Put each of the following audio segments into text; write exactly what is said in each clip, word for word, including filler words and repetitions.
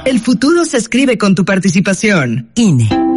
El futuro se escribe con tu participación. I N E.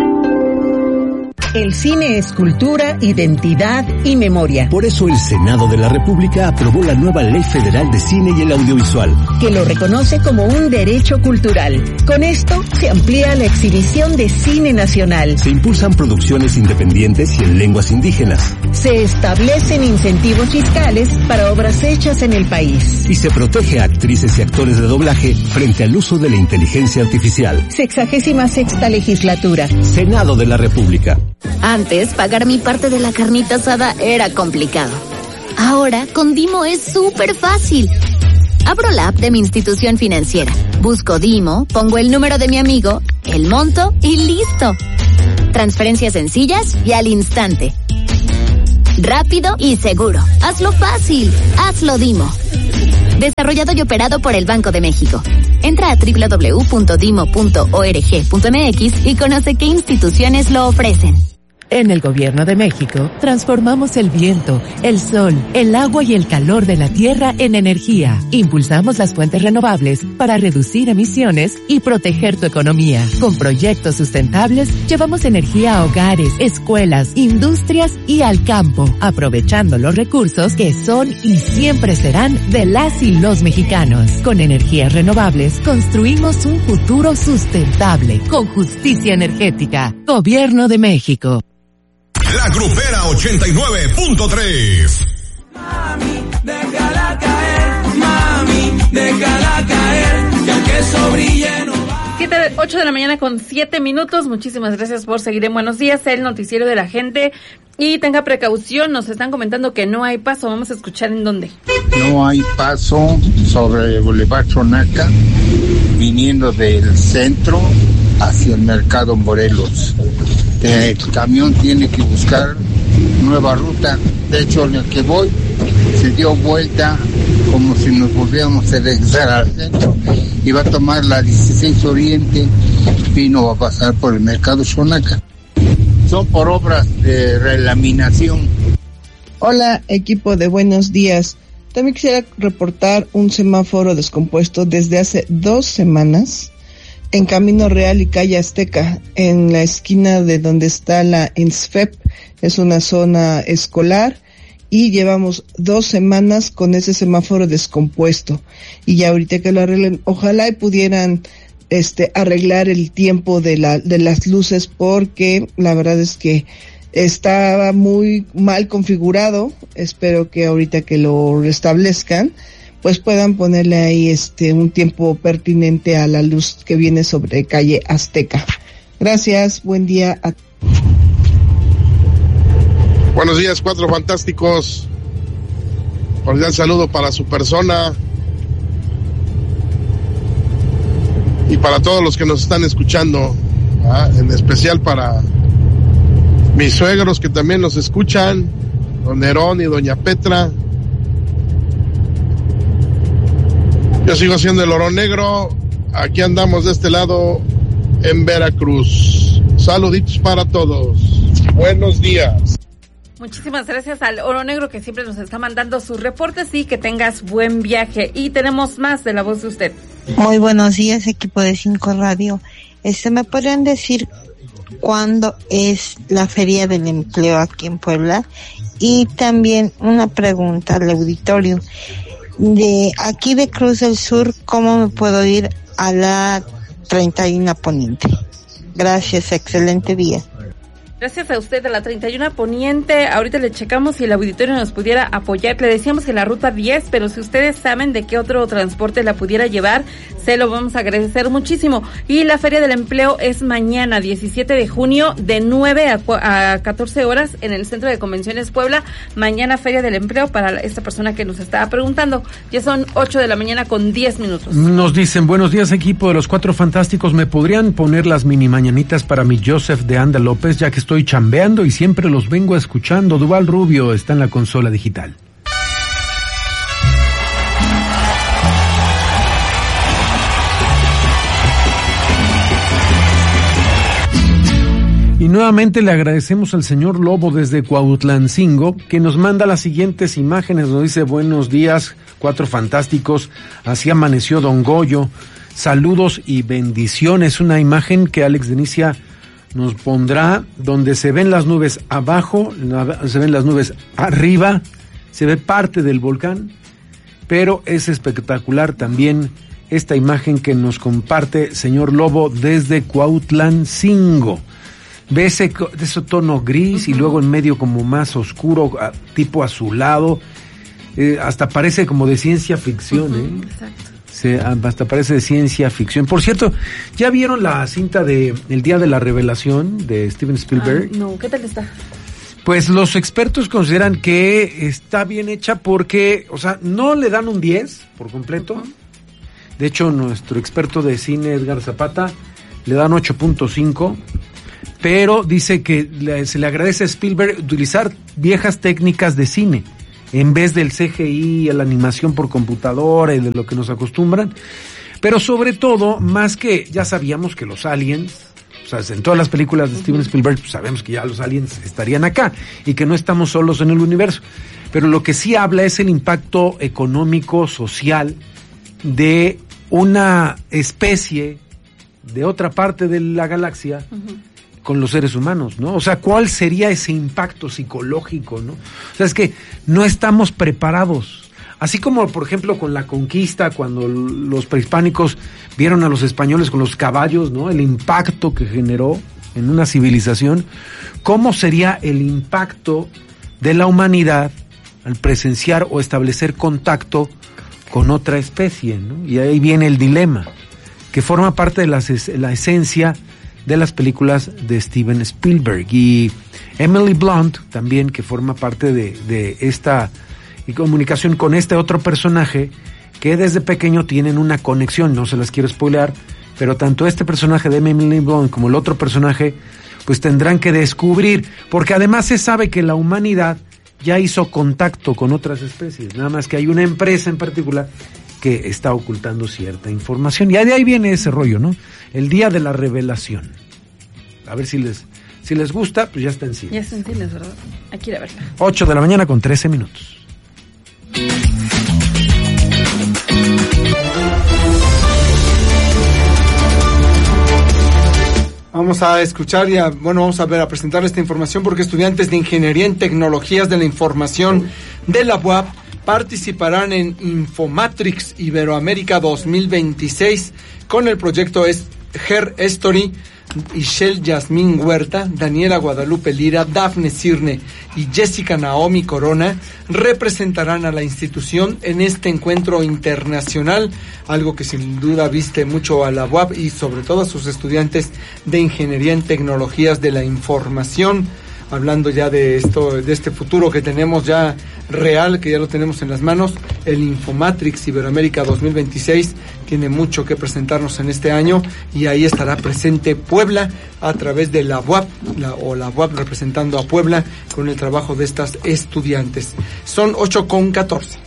El cine es cultura, identidad y memoria. Por eso el Senado de la República aprobó la nueva Ley Federal de Cine y el Audiovisual, que lo reconoce como un derecho cultural. Con esto se amplía la exhibición de cine nacional. Se impulsan producciones independientes y en lenguas indígenas. Se establecen incentivos fiscales para obras hechas en el país. Y se protege a actrices y actores de doblaje frente al uso de la inteligencia artificial. Sexagésima sexta legislatura. Senado de la República. Antes, pagar mi parte de la carnita asada era complicado. Ahora, con Dimo es súper fácil. Abro la app de mi institución financiera, busco Dimo, pongo el número de mi amigo, el monto y listo. Transferencias sencillas y al instante. Rápido y seguro. Hazlo fácil. Hazlo Dimo. Desarrollado y operado por el Banco de México. Entra a doble u doble u doble u punto dimo punto org punto m x y conoce qué instituciones lo ofrecen. En el Gobierno de México, transformamos el viento, el sol, el agua y el calor de la tierra en energía. Impulsamos las fuentes renovables para reducir emisiones y proteger tu economía. Con proyectos sustentables, llevamos energía a hogares, escuelas, industrias y al campo, aprovechando los recursos que son y siempre serán de las y los mexicanos. Con energías renovables, construimos un futuro sustentable, con justicia energética. Gobierno de México. La Grupera ochenta y nueve punto tres. Mami, déjala caer, mami, déjala caer, que el queso brille no va. siete, ocho de la mañana con siete minutos. Muchísimas gracias por seguir en Buenos Días, el noticiero de la gente. Y tenga precaución, nos están comentando que no hay paso. Vamos a escuchar en dónde. No hay paso sobre el Boulevard Chonaca, viniendo del centro hacia el mercado Morelos. El camión tiene que buscar nueva ruta. De hecho, en el que voy se dio vuelta como si nos volviéramos a regresar al centro. Y va a tomar la dieciséis Oriente y no va a pasar por el mercado Xonaca. Son por obras de relaminación. Hola, equipo de Buenos Días. También quisiera reportar un semáforo descompuesto desde hace dos semanas en Camino Real y Calle Azteca, en la esquina de donde está la INSFEP. Es una zona escolar y llevamos dos semanas con ese semáforo descompuesto. Y ya ahorita que lo arreglen, ojalá y pudieran este arreglar el tiempo de la de las luces, porque la verdad es que estaba muy mal configurado. Espero que ahorita que lo restablezcan, pues puedan ponerle ahí este un tiempo pertinente a la luz que viene sobre Calle Azteca. Gracias, buen día a... Buenos días, Cuatro Fantásticos. Cordial saludo para su persona y para todos los que nos están escuchando, ¿ah? En especial para mis suegros que también nos escuchan, don Nerón y doña Petra. Yo sigo siendo el Oro Negro. Aquí andamos de este lado en Veracruz. Saluditos para todos. Buenos días. Muchísimas gracias al Oro Negro que siempre nos está mandando sus reportes y que tengas buen viaje. Y tenemos más de la voz de usted. Muy buenos días, equipo de Cinco Radio. Este, ¿me podrían decir cuándo es la Feria del Empleo aquí en Puebla? Y también una pregunta al auditorio. De aquí de Cruz del Sur, ¿cómo me puedo ir a la treinta y uno Poniente? Gracias, excelente día. Gracias a usted, a la treinta y uno Poniente. Ahorita le checamos si el auditorio nos pudiera apoyar. Le decíamos que la ruta diez, pero si ustedes saben de qué otro transporte la pudiera llevar, se lo vamos a agradecer muchísimo. Y la Feria del Empleo es mañana, diecisiete de junio, de nueve a catorce horas en el Centro de Convenciones Puebla. Mañana Feria del Empleo para esta persona que nos estaba preguntando. Ya son ocho de la mañana con diez minutos. Nos dicen, buenos días, equipo de los Cuatro Fantásticos. ¿Me podrían poner las mini mañanitas para mi Joseph de Anda López, ya que estoy chambeando y siempre los vengo escuchando? Duval Rubio está en la consola digital. Y nuevamente le agradecemos al señor Lobo desde Cuautlancingo, que nos manda las siguientes imágenes. Nos dice, buenos días, Cuatro Fantásticos, así amaneció Don Goyo. saludos y bendiciones. Una imagen que Alex Denicia nos pondrá donde se ven las nubes abajo, se ven las nubes arriba, se ve parte del volcán, pero es espectacular también esta imagen que nos comparte señor Lobo desde Cuautlancingo. Ve ese, ese tono gris uh-huh. y luego en medio como más oscuro, tipo azulado, eh, hasta parece como de ciencia ficción, uh-huh. ¿eh? Exacto. Se, hasta parece de ciencia ficción. Por cierto, ¿ya vieron la cinta de El Día de la Revelación de Steven Spielberg? Ah, no, ¿qué tal está? Pues los expertos consideran que está bien hecha porque, o sea, no le dan un diez por completo. Uh-huh. De hecho, nuestro experto de cine, Edgar Zapata, le dan ocho punto cinco, pero dice que le, se le agradece a Spielberg utilizar viejas técnicas de cine, en vez del C G I, la animación por computadora y de lo que nos acostumbran. Pero sobre todo, más que ya sabíamos que los aliens, o sea, en todas las películas de uh-huh. Steven Spielberg, pues sabemos que ya los aliens estarían acá y que no estamos solos en el universo. Pero lo que sí habla es el impacto económico, social, de una especie de otra parte de la galaxia uh-huh. con los seres humanos, ¿no? O sea, ¿cuál sería ese impacto psicológico, no? O sea, es que no estamos preparados. Así como, por ejemplo, con la conquista, cuando los prehispánicos vieron a los españoles con los caballos, ¿no? El impacto que generó en una civilización. ¿Cómo sería el impacto de la humanidad al presenciar o establecer contacto con otra especie, ¿no? Y ahí viene el dilema, que forma parte de la, la esencia de las películas de Steven Spielberg. Y Emily Blunt también, que forma parte de, de esta comunicación con este otro personaje, que desde pequeño tienen una conexión, no se las quiero spoilear, pero tanto este personaje de Emily Blunt como el otro personaje, pues tendrán que descubrir, porque además se sabe que la humanidad ya hizo contacto con otras especies, nada más que hay una empresa en particular que está ocultando cierta información, y de ahí viene ese rollo, ¿no? El Día de la Revelación. A ver si les si les gusta, pues ya está en cine. Ya está en cine, ¿verdad? Hay que ir a verla. ocho de la mañana con trece minutos. Vamos a escuchar y a, bueno, vamos a ver, a presentar esta información porque estudiantes de Ingeniería en Tecnologías de la Información de la U A P participarán en Infomatrix Iberoamérica dos mil veintiséis con el proyecto Her Story. Ishel Yasmín Huerta, Daniela Guadalupe Lira, Dafne Cirne y Jessica Naomi Corona representarán a la institución en este encuentro internacional, algo que sin duda viste mucho a la U A P y sobre todo a sus estudiantes de Ingeniería en Tecnologías de la Información. Hablando ya de esto, de este futuro que tenemos ya real, que ya lo tenemos en las manos, el Infomatrix Iberoamérica dos mil veintiséis tiene mucho que presentarnos en este año y ahí estará presente Puebla a través de la U A P, la, o la U A P representando a Puebla con el trabajo de estas estudiantes. Son ocho con catorce.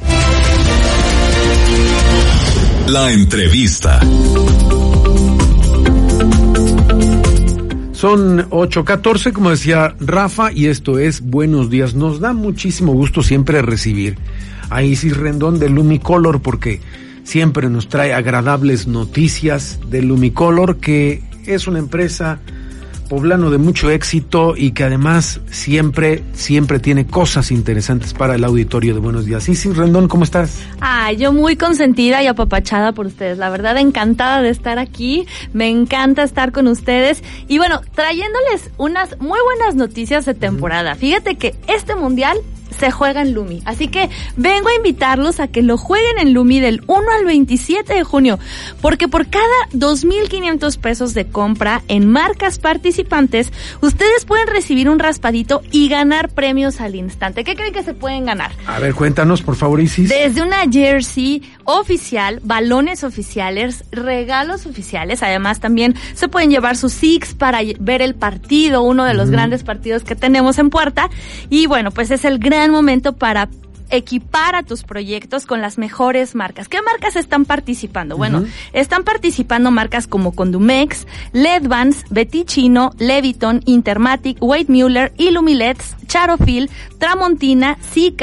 La entrevista. Son ocho catorce, como decía Rafa, y esto es Buenos Días. Nos da muchísimo gusto siempre recibir a Isis Rendón de Lumicolor, porque siempre nos trae agradables noticias de Lumicolor, que es una empresa poblano de mucho éxito y que además siempre, siempre tiene cosas interesantes para el auditorio de Buenos Días. Isis Rendón, ¿cómo estás? Ay, yo muy consentida y apapachada por ustedes. La verdad, encantada de estar aquí. Me encanta estar con ustedes. Y bueno, trayéndoles unas muy buenas noticias de temporada. Fíjate que este mundial se juega en Lumi, así que vengo a invitarlos a que lo jueguen en Lumi del uno al veintisiete de junio, porque por cada dos mil quinientos pesos de compra en marcas participantes, ustedes pueden recibir un raspadito y ganar premios al instante. ¿Qué creen que se pueden ganar? A ver, cuéntanos, por favor, Isis. Desde una jersey oficial, balones oficiales, regalos oficiales, además también se pueden llevar sus Six para ver el partido, uno de los uh-huh. grandes partidos que tenemos en puerta, y bueno, pues es el gran momento para equipar a tus proyectos con las mejores marcas. ¿Qué marcas están participando? Bueno, uh-huh. están participando marcas como Condumex, L E D Vans, Betty Chino, Leviton, Intermatic, Wade Mueller, Illumileds, Charofil, Tramontina, Zika,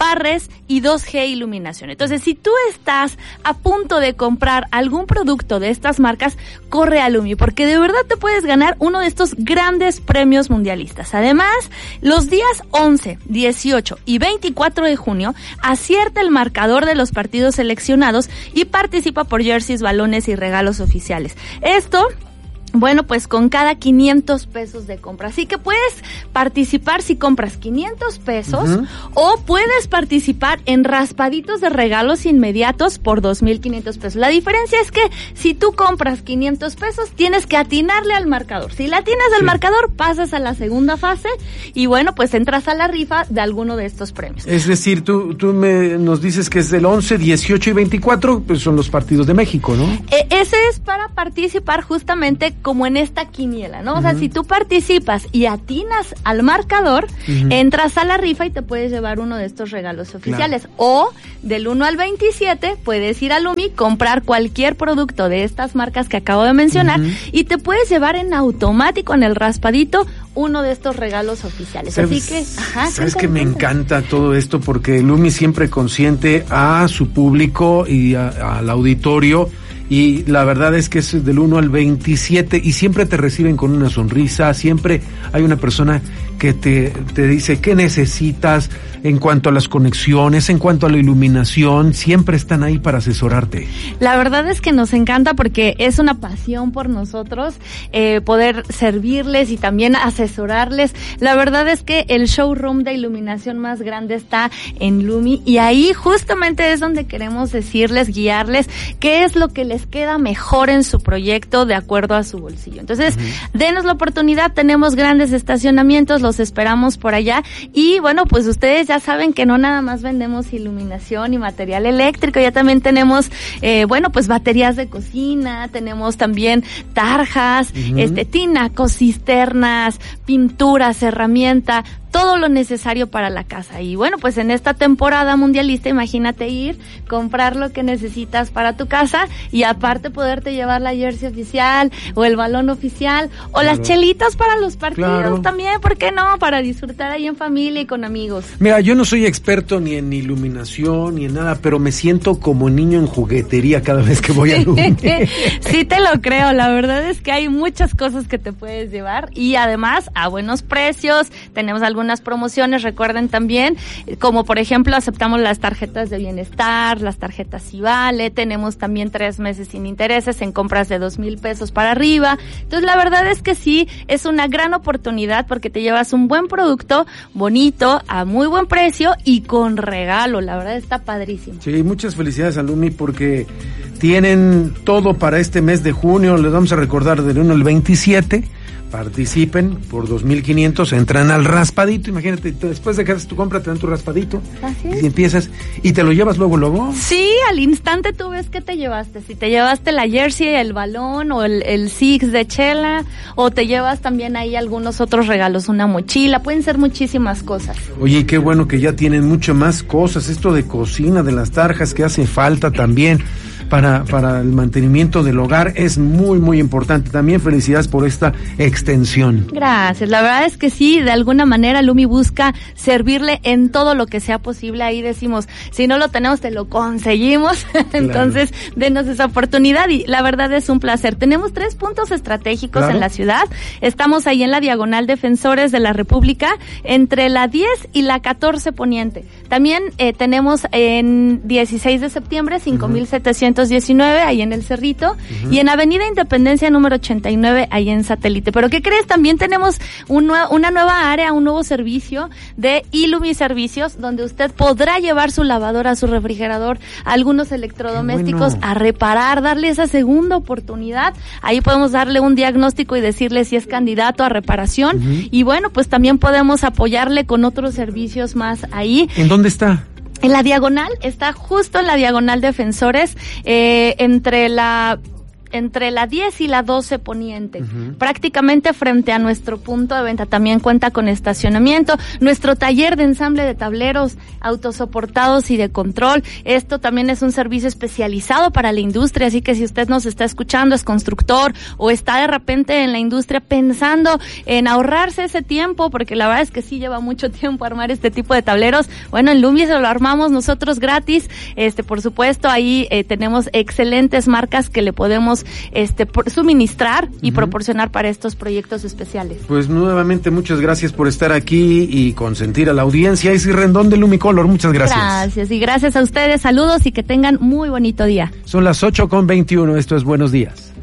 Parres y dos G Iluminación. Entonces, si tú estás a punto de comprar algún producto de estas marcas, corre a Lumi, porque de verdad te puedes ganar uno de estos grandes premios mundialistas. Además, los días once, dieciocho y veinticuatro de junio, acierta el marcador de los partidos seleccionados y participa por jerseys, balones y regalos oficiales. Esto... Bueno, pues con cada quinientos pesos de compra. Así que puedes participar si compras quinientos pesos uh-huh. o puedes participar en raspaditos de regalos inmediatos por dos mil quinientos pesos. La diferencia es que si tú compras quinientos pesos, tienes que atinarle al marcador. Si le atinas al sí. marcador, pasas a la segunda fase y bueno, pues entras a la rifa de alguno de estos premios. Es decir, tú, tú me, nos dices que es el once, dieciocho y veinticuatro, pues son los partidos de México, ¿no? Eh, ese es para participar justamente como en esta quiniela, ¿no? O uh-huh. sea, si tú participas y atinas al marcador, uh-huh. entras a la rifa y te puedes llevar uno de estos regalos oficiales. Claro. O del uno al veintisiete puedes ir a Lumi, comprar cualquier producto de estas marcas que acabo de mencionar uh-huh. y te puedes llevar en automático en el raspadito uno de estos regalos oficiales. Así que, ajá, sabes que me encanta todo esto porque Lumi siempre consciente a su público y a, al auditorio. Y la verdad es que es del uno al veintisiete y siempre te reciben con una sonrisa, siempre hay una persona que te, te dice qué necesitas en cuanto a las conexiones, en cuanto a la iluminación, siempre están ahí para asesorarte. La verdad es que nos encanta porque es una pasión por nosotros eh, poder servirles y también asesorarles. La verdad es que el showroom de iluminación más grande está en Lumi y ahí justamente es donde queremos decirles, guiarles qué es lo que les queda mejor en su proyecto de acuerdo a su bolsillo. Entonces, uh-huh. denos la oportunidad, tenemos grandes estacionamientos, los esperamos por allá y bueno, pues ustedes ya saben que no nada más vendemos iluminación y material eléctrico, ya también tenemos, eh, bueno, pues baterías de cocina, tenemos también tarjas, uh-huh. este, tinacos, cisternas, pinturas, herramienta, todo lo necesario para la casa. Y bueno, pues en esta temporada mundialista, imagínate ir, comprar lo que necesitas para tu casa y aparte poderte llevar la jersey oficial o el balón oficial o claro. las chelitas para los partidos claro. también, ¿por qué no? Para disfrutar ahí en familia y con amigos. Mira, yo no soy experto ni en iluminación ni en nada, pero me siento como niño en juguetería cada vez que voy a Lumi. Sí te lo creo, la verdad es que hay muchas cosas que te puedes llevar y además a buenos precios, tenemos algunos unas promociones, recuerden también, como por ejemplo aceptamos las tarjetas de bienestar, las tarjetas Civale, tenemos también tres meses sin intereses en compras de dos mil pesos para arriba. Entonces la verdad es que sí, es una gran oportunidad porque te llevas un buen producto, bonito, a muy buen precio y con regalo, la verdad está padrísimo. Sí, muchas felicidades a Lumi porque tienen todo para este mes de junio, les vamos a recordar del uno al veintisiete. Participen por dos mil quinientos, entran al raspadito, imagínate, después de que haces tu compra te dan tu raspadito ¿Así? Y empiezas, y te lo llevas luego, luego. Sí, al instante tú ves qué te llevaste, si te llevaste la jersey, el balón o el, el six de chela, o te llevas también ahí algunos otros regalos, una mochila, pueden ser muchísimas cosas. Oye, qué bueno que ya tienen mucho más cosas, esto de cocina, de las tarjas que hace falta también. Para, para el mantenimiento del hogar es muy, muy importante. También felicidades por esta extensión. Gracias. La verdad es que sí, de alguna manera Lumi busca servirle en todo lo que sea posible. Ahí decimos, si no lo tenemos, te lo conseguimos. Entonces, claro. denos esa oportunidad y la verdad es un placer. Tenemos tres puntos estratégicos claro. en la ciudad. Estamos ahí en la Diagonal Defensores de la República, entre la diez y la catorce Poniente. También eh, tenemos en dieciséis de septiembre, cinco mil setecientos diecinueve, ahí en el Cerrito, uh-huh. y en Avenida Independencia número ochenta y nueve, ahí en Satélite. Pero ¿qué crees? También tenemos un nue- una nueva área, un nuevo servicio de Ilumi Servicios, donde usted podrá llevar su lavadora, su refrigerador, algunos electrodomésticos bueno. a reparar, darle esa segunda oportunidad. Ahí podemos darle un diagnóstico y decirle si es candidato a reparación. Uh-huh. Y bueno, pues también podemos apoyarle con otros servicios más ahí. ¿En dónde está? En la Diagonal, está justo en la Diagonal Defensores, eh, entre la entre la diez y la doce Poniente, uh-huh. prácticamente frente a nuestro punto de venta. También cuenta con estacionamiento, nuestro taller de ensamble de tableros autosoportados y de control. Esto también es un servicio especializado para la industria, así que si usted nos está escuchando, es constructor o está de repente en la industria pensando en ahorrarse ese tiempo, porque la verdad es que sí lleva mucho tiempo armar este tipo de tableros, bueno, en Lumbi se lo armamos nosotros gratis. Este, por supuesto, ahí eh, tenemos excelentes marcas que le podemos este por, suministrar y uh-huh. proporcionar para estos proyectos especiales. Pues nuevamente muchas gracias por estar aquí y consentir a la audiencia. Isy Rendón de Lumicolor, muchas gracias. Gracias, y gracias a ustedes, saludos y que tengan muy bonito día. Son las ocho con veintiuno, esto es Buenos Días.